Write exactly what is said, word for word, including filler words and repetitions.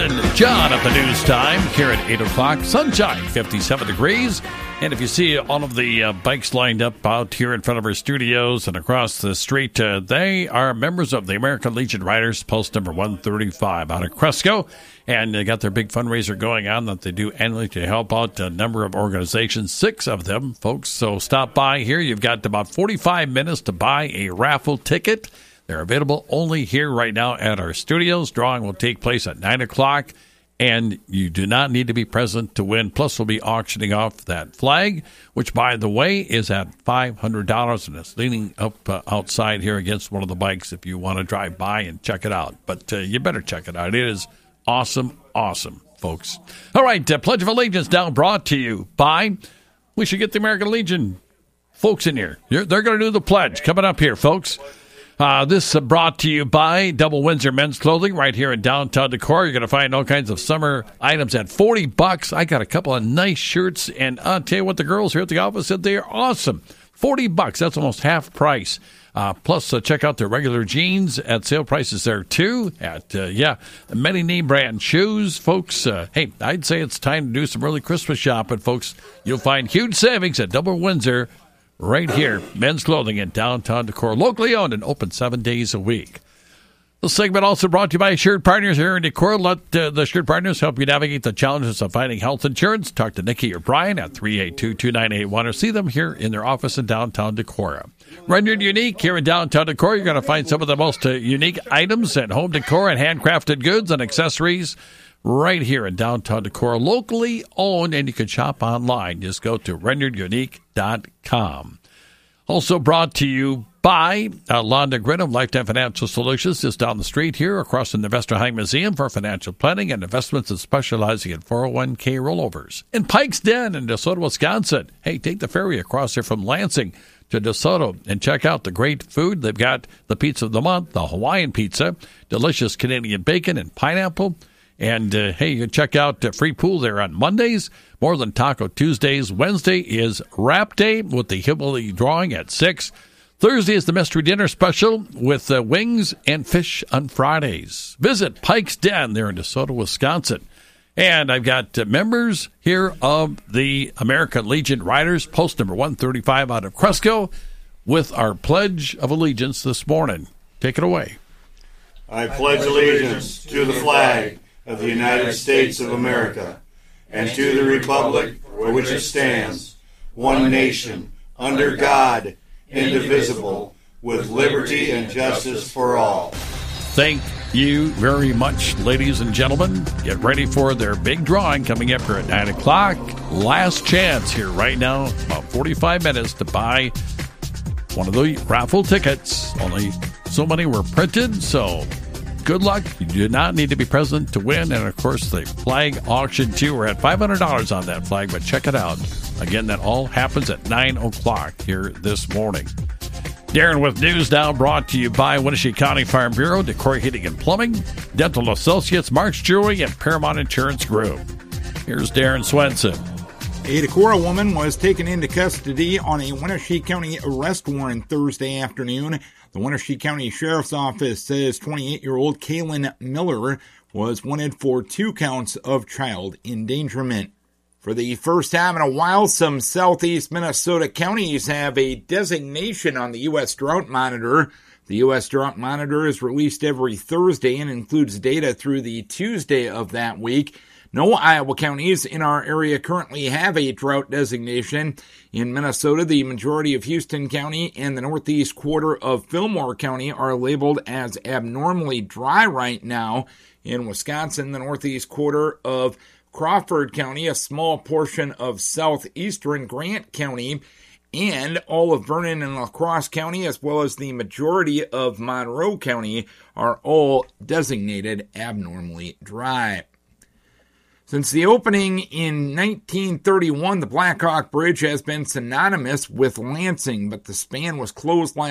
John at the news time here at eight o'clock. Sunshine, fifty-seven degrees. And if you see all of the uh, bikes lined up out here in front of our studios and across the street, uh, they are members of the American Legion Riders, post number one thirty-five out of Cresco. And they got their big fundraiser going on that they do annually to help out a number of organizations, six of them, folks. So stop by here. You've got about forty-five minutes to buy a raffle ticket. They're available only here right now at our studios. Drawing will take place at nine o'clock, and you do not need to be present to win. Plus, we'll be auctioning off that flag, which, by the way, is at five hundred dollars, and it's leaning up uh, outside here against one of the bikes if you want to drive by and check it out. But uh, you better check it out. It is awesome, awesome, folks. All right, uh, Pledge of Allegiance now brought to you by, we should get the American Legion folks in here. You're, they're going to do the pledge coming up here, folks. Uh, this uh, brought to you by Double Windsor Men's Clothing right here in downtown Decorah. You're going to find all kinds of summer items at forty bucks. I got a couple of nice shirts, and I'll tell you what, the girls here at the office said they are awesome. forty bucks, that's almost half price. Uh, plus, uh, check out their regular jeans at sale prices there, too. At, uh, yeah, many name brand shoes, folks. Uh, hey, I'd say it's time to do some early Christmas shopping, folks. You'll find huge savings at Double Windsor right here, Men's Clothing in downtown Decorah, locally owned and open seven days a week. This segment also brought to you by Assured Partners here in Decorah. Let uh, the Assured Partners help you navigate the challenges of finding health insurance. Talk to Nikki or Brian at three eight two, two nine eight one or see them here in their office in downtown Decorah. Rendered unique here in downtown Decorah, you're going to find some of the most uh, unique items and home decor and handcrafted goods and accessories right here in downtown Decorah, locally owned, and you can shop online. Just go to rendered unique dot com. Also brought to you by uh, Londa Grin, Lifetime Financial Solutions, just down the street here across from the Investor High Museum for financial planning and investments and specializing in four oh one k rollovers. In Pike's Den in DeSoto, Wisconsin. Hey, take the ferry across here from Lansing to DeSoto and check out the great food. They've got the pizza of the month, the Hawaiian pizza, delicious Canadian bacon and pineapple. And, uh, hey, you can check out uh, free pool there on Mondays, more than Taco Tuesdays. Wednesday is Wrap Day with the Hillbilly Drawing at six. Thursday is the Mystery Dinner Special with uh, wings and fish on Fridays. Visit Pike's Den there in DeSoto, Wisconsin. And I've got uh, members here of the American Legion Riders, post number one thirty-five out of Cresco, with our Pledge of Allegiance this morning. Take it away. I pledge allegiance to the flag of the United States of America, and to the republic for which it stands, one nation, under God, indivisible, with liberty and justice for all. Thank you very much, ladies and gentlemen. Get ready for their big drawing coming up here at nine o'clock. Last chance here right now, about forty-five minutes to buy one of the raffle tickets. Only so many were printed, so good luck. You do not need to be present to win. And, of course, the flag auction, too. We're at five hundred dollars on that flag, but check it out. Again, that all happens at nine o'clock here this morning. Darren with news now brought to you by Wenatchee County Farm Bureau, Decorah Heating and Plumbing, Dental Associates, Mark's Jewelry, and Paramount Insurance Group. Here's Darren Swenson. A Decorah woman was taken into custody on a Wenatchee County arrest warrant Thursday afternoon. The Wenatchee County Sheriff's Office says twenty-eight-year-old Kaylin Miller was wanted for two counts of child endangerment. For the first time in a while, some southeast Minnesota counties have a designation on the U S Drought Monitor. The U S Drought Monitor is released every Thursday and includes data through the Tuesday of that week. No Iowa counties in our area currently have a drought designation. In Minnesota, the majority of Houston County and the northeast quarter of Fillmore County are labeled as abnormally dry right now. In Wisconsin, the northeast quarter of Crawford County, a small portion of southeastern Grant County, and all of Vernon and La Crosse County, as well as the majority of Monroe County, are all designated abnormally dry. Since the opening in nineteen thirty-one, the Blackhawk Bridge has been synonymous with Lansing, but the span was closed last